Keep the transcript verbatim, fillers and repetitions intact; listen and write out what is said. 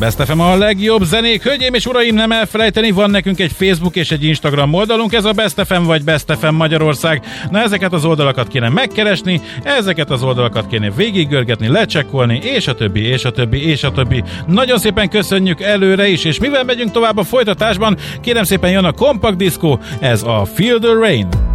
Best ef em a legjobb zenék. Hölgyeim és uraim, nem elfelejteni, van nekünk egy Facebook és egy Instagram oldalunk, ez a Best ef em vagy Best ef em Magyarország. Na, ezeket az oldalakat kéne megkeresni, ezeket az oldalakat kéne végiggörgetni, lecsekkolni, és a többi, és a többi, és a többi. Nagyon szépen köszönjük előre is, és mivel megyünk tovább a folytatásban, kérem szépen jön a Compact Disco, ez a Feel the Rain.